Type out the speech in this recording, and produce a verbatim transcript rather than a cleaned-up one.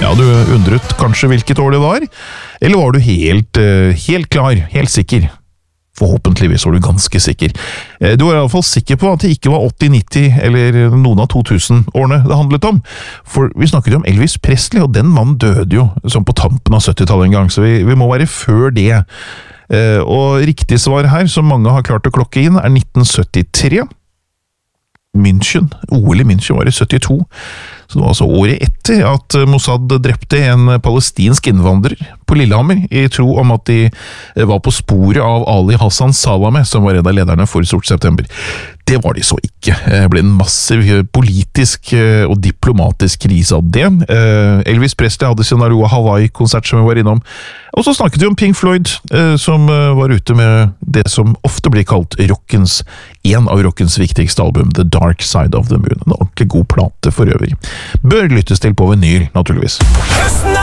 Ja, du undret kanskje hvilket år det var, eller var du helt, helt klar, helt sikker? Forhåpentligvis var du ganske sikker. Du var i alle fall sikker på at det ikke var åtti, nitti eller noen av to tusen-årene det handlet om. For vi snakket jo om Elvis Presley, og den mannen døde jo som på tampen av syttitallet en gang, så vi, vi må være før det. Og riktig svar her, som mange har klart å klokke inn, er nitten syttitre. München, O L i München var i syttito, så det var altså året etter at Mossad drepte en palestinsk innvandrer på Lillehammer, i tro om at de var på sporet av Ali Hassan Salameh, som var en av lederne for Sort September. Det var de så ikke. Det ble en massiv politisk og diplomatisk krise av det. Elvis Presley hadde sin Aroa Hawaii-konsert som vi var innom, og så snakket vi om Pink Floyd, som var ute med det som ofte blir kalt rockens, en av rockens viktigste album, The Dark Side of the Moon. En ordentlig god plate for øvrig. Bør lyttes til på vinyl, naturligvis.